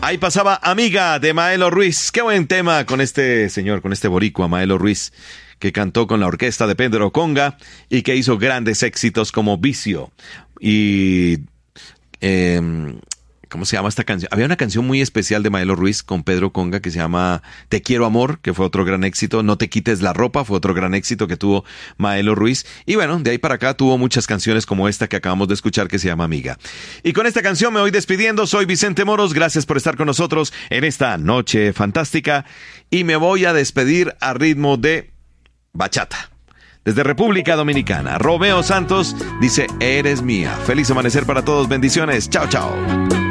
Ahí pasaba Amiga de Maelo Ruiz. Qué buen tema con este señor, con este boricua Maelo Ruiz, que cantó con la orquesta de Pedro Conga y que hizo grandes éxitos como Vicio. Y ¿cómo se llama esta canción? Había una canción muy especial de Maelo Ruiz con Pedro Conga que se llama Te quiero amor, que fue otro gran éxito. No te quites la ropa, fue otro gran éxito que tuvo Maelo Ruiz. Y bueno, de ahí para acá tuvo muchas canciones como esta que acabamos de escuchar que se llama Amiga. Y con esta canción me voy despidiendo. Soy Vicente Moros. Gracias por estar con nosotros en esta noche fantástica. Y me voy a despedir a ritmo de bachata. Desde República Dominicana, Romeo Santos dice, eres mía. Feliz amanecer para todos. Bendiciones. Chao, chao.